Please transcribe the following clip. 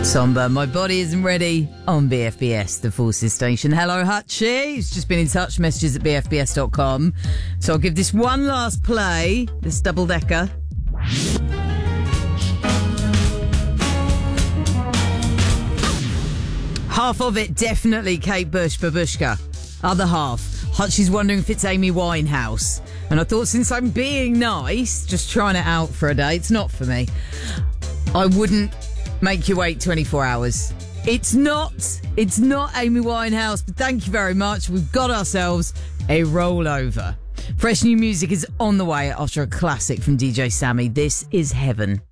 Somber, My Body Isn't Ready on BFBS, the Forces station. Hello, Hutchie. He's just been in touch, messages at bfbs.com. So I'll give this one last play, this double-decker. Half of it, definitely Kate Bush, Babushka. Other half, Hutchie's wondering if it's Amy Winehouse. And I thought, since I'm being nice, just trying it out for a day, it's not for me. I wouldn't make you wait 24 hours. It's not Amy Winehouse, but thank you very much. We've got ourselves a rollover. Fresh new music is on the way after a classic from DJ Sammy. This is Heaven.